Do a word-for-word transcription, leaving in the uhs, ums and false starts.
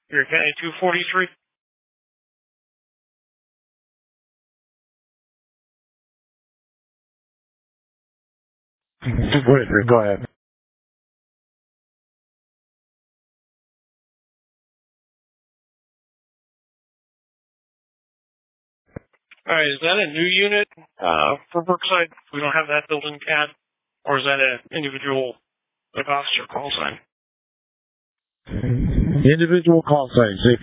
Erie County two forty-three. two forty-three, go ahead. Alright, is that a new unit uh, for Brookside? We don't have that built-in C A D? Or is that an individual like officer call sign? Individual call sign, safety